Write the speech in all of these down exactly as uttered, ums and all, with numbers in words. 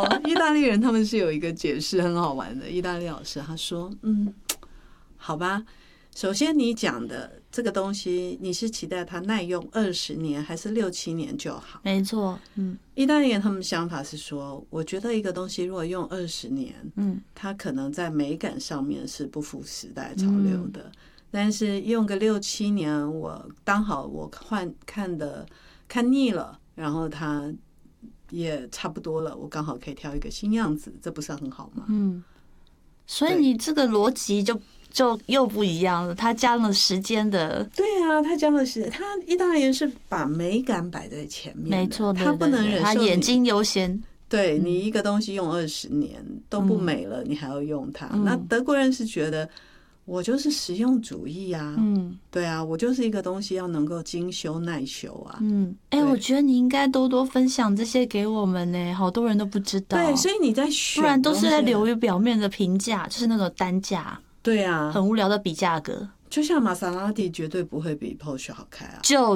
哦，意大利人他们是有一个解释很好玩的。意大利老师他说，嗯，好吧，首先你讲的这个东西，你是期待它耐用二十年还是六七年就好？ 没错，嗯， 意大利人他们想法是说，我觉得一个东西如果用二十年，嗯，它可能在美感上面是不符时代潮流的，嗯、但是用个六七年，我刚好我换看的看腻了，然后它也差不多了，我刚好可以挑一个新样子，这不是很好吗？ 嗯，所以你这个逻辑就。就又不一样了，他加了时间的。 对啊，他加了时间。他意大利人是把美感摆在前面的， 没错， 他不能忍受他眼睛优先。 对，你一个东西用二十年都不美了，你还要用它。 嗯、 那德国人是觉得我就是实用主义啊，嗯，对啊，我就是一个东西要能够精修耐修啊， 嗯，哎、欸，我觉得你应该多多分享这些给我们呢，好多人都不知道。 对，所以你在选， 不然都是在流于表面的评价，就是那种单价。 对啊， 很无聊的比价格， 就像玛莎拉蒂绝对不会比 Porsche 好开啊， 就是，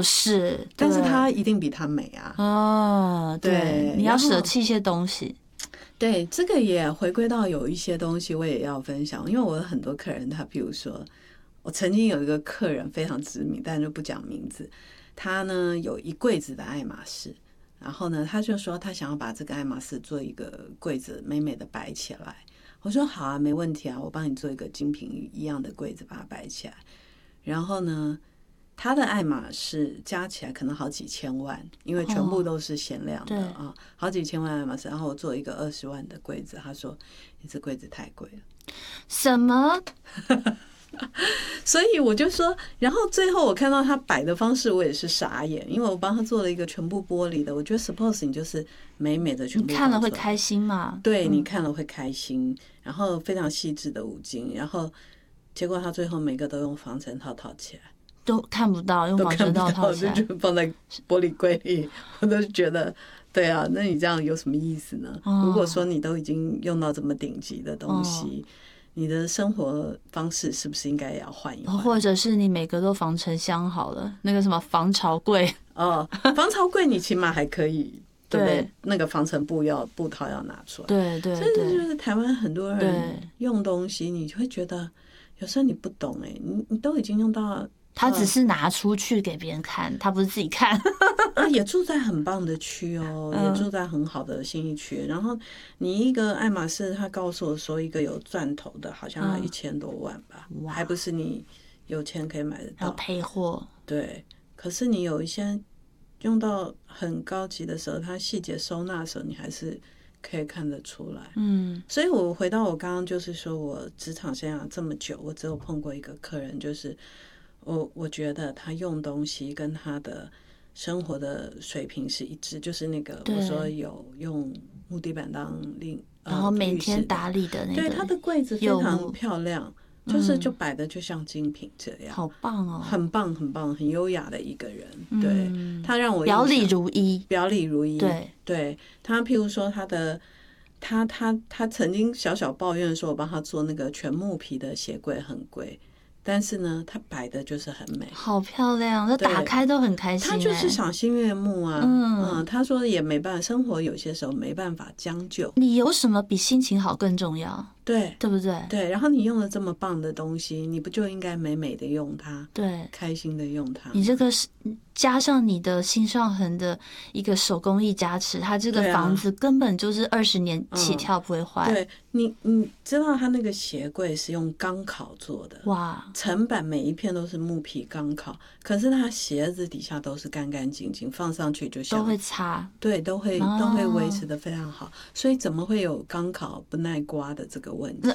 但是它一定比它美啊。 哦，对，对你要舍弃一些东西。 对，这个也回归到有一些东西我也要分享，因为我有很多客人，他比如说，我曾经有一个客人非常知名，但就不讲名字，他呢有一柜子的爱马仕，然后呢他就说他想要把这个爱马仕做一个柜子美美的摆起来。我说好啊，没问题啊，我帮你做一个精品一样的柜子，把它摆起来。然后呢，他的爱马仕加起来可能好几千万，因为全部都是限量的啊、哦，好几千万爱马仕。然后我做一个二十万的柜子，他说你这柜子太贵了。 什么？ 所以我就说，然后最后我看到他摆的方式，我也是傻眼，因为我帮他做了一个全部玻璃的。我觉得 suppose 你就是美美的全部， 你看了会开心吗？ 对，你看了会开心，然后非常细致的五金，然后结果他最后每个都用防尘套套起来， 都看不到，用防尘套套起来， 就放在玻璃柜里，我都觉得。对啊，那你这样有什么意思呢？哦、如果说你都已经用到这么顶级的东西。哦，你的生活方式是不是应该也要换一换？ 或者是你每个都防尘箱好了，那个什么防潮柜哦，防潮柜你起码还可以，对不对？那个防尘布要布套要拿出来， 对对对， 这就是台湾很多人用东西，你会觉得有时候你不懂哎、欸，你你都已经用到。 他只是拿出去给别人看，他不是自己看。 啊，也住在很棒的区哦，嗯、也住在很好的信义区。然后你一个爱马仕，他告诉我说一个有钻头的，好像要一千多万吧，嗯、还不是你有钱可以买得到。 要配货。 对，可是你有一些用到很高级的时候，它细节收纳的时候，你还是可以看得出来。嗯，所以我回到我刚刚就是说我职场生涯这么久，我只有碰过一个客人，就是。我我觉得他用东西跟他的生活的水平是一致，就是那个我说有用木地板当另， 然后每天打理的那个， 对，他的柜子非常漂亮，就是就摆的就像精品这样， 好棒哦， 很棒很棒，很优雅的一个人。对，他让我表里如一， 表里如一。 对， 对他譬如说他的。他他他曾经小小抱怨说，我帮他做那个全木皮的鞋柜很贵。但是呢，它摆的就是很美， 好漂亮，那打开都很开心、欸。 他就是赏心悦目啊，嗯, 嗯，他说也没办法，生活有些时候没办法将就。 你有什么比心情好更重要？ 对， 对不对？ 对，然后你用了这么棒的东西，你不就应该美美的用它？ 对， 开心的用它。 你这个是加上你的心上痕的一个手工艺加持，它这个房子根本就是二十年起跳不会坏。 对，你你知道它那个鞋柜是用钢烤做的，哇，层板每一片都是木皮钢烤，可是它鞋子底下都是干干净净，放上去就像都会擦， 对，都会、哦、都会维持的非常好，所以怎么会有钢烤不耐刮的这个问题？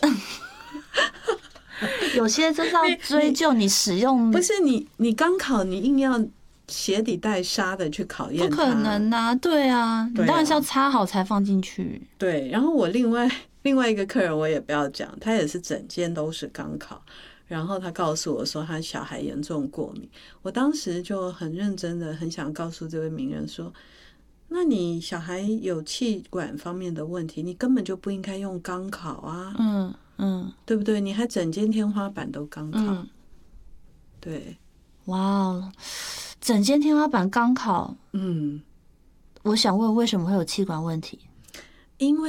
有些就是要追究你使用， 不是你你钢烤你硬要鞋底带沙的去考验它， 不可能啊！对啊，你当然是要擦好才放进去。 对，然后我另外另外一个客人我也不要讲，他也是整间都是钢烤，然后他告诉我说他小孩严重过敏，我当时就很认真的很想告诉这位名人说，那你小孩有气管方面的问题，你根本就不应该用钢烤啊，嗯嗯，对不对？你还整间天花板都钢烤，嗯、对， 哇哦。整间天花板钢烤，嗯，我想问为什么会有气管问题？ 因为